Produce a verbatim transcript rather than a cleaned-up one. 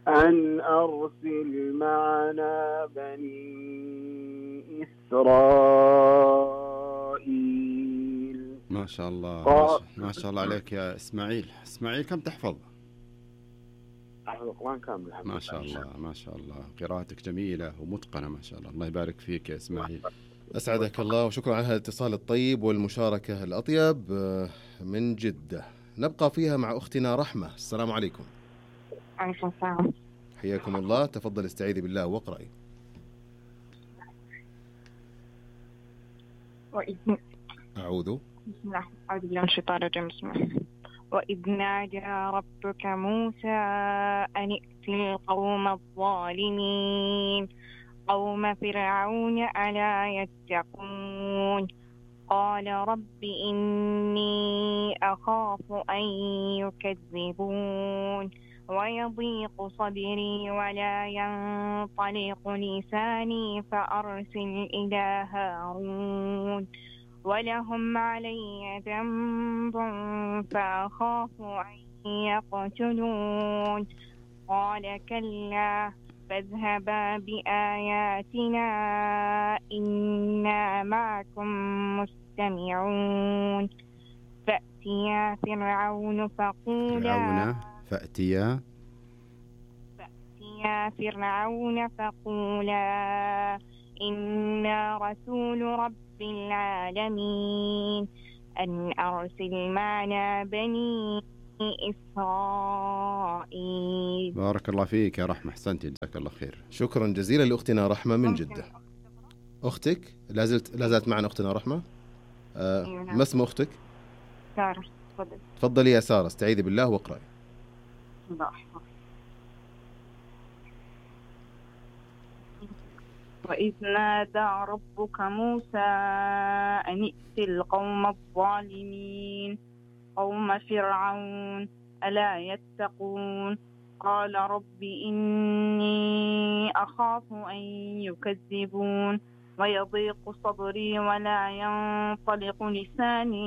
أن أرسل معنا بني إسرائيل. ما شاء الله، ما قال شاء, ما شاء الله عليك يا إسماعيل. إسماعيل كم تحفظ؟ أحفظ القرآن كامل الحمد ما لله. شاء الله، ما شاء الله، قراءتك جميلة ومتقنة ما شاء الله. الله يبارك فيك يا إسماعيل. أسعدك الله، وشكرا على هذا الاتصال الطيب والمشاركة الأطيب من جدة. نبقى فيها مع أختنا رحمة. السلام عليكم. عليكم السلام. حياكم الله. تفضل استعيذي بالله واقرأي. وإذ أعوذ بسم الله أعوذ بالله من الشيطان الرجيم. بسم الله. وإذ نادى ربك موسى أن ائت القوم الظالمين قوم فرعون ألا يتقون قال رب إني أخاف أن يكذبون ويضيق صدري ولا ينطلق لساني فأرسل إلى هارون ولهم علي ذنب فأخاف أن يقتلون قال كلا فاذهبا بآياتنا إنا معكم مستمعون فأتيا فرعون فقولا فرعون فأتيا فأتيا فرعون فقولا إنا رسول رب العالمين أن أرسل معنا بني إسرائيل. بارك الله فيك يا رحمة، أحسنتي، جزاك الله خير. شكرا جزيلا لأختنا رحمة من جدة. أختك لازلت لازالت معنا أختنا رحمة. آه ما اسم أختك؟ سارة. تفضل. تفضلي يا سارة، استعيذي بالله واقرأي. وإذ نادى ربك موسى أن ائت القوم الظالمين قوم فرعون ألا يتقون قال رب إني أخاف أن يكذبون ويضيق صدري ولا ينطلق لساني